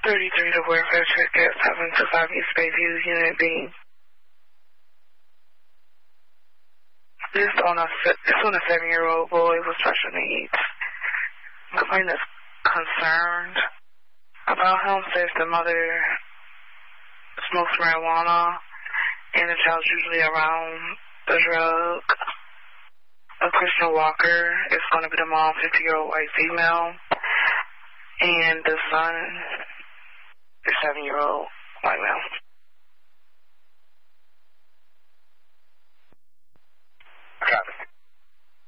33 to Warfare Ticket, 725 East Bayview, Unit B. It's on a 7-year-old boy with special needs. The complainant is concerned about him, says the mother smokes marijuana and the child's usually around the drug. A Christian Walker is going to be the mom, 50-year-old white female, and the son is 7-year-old white male.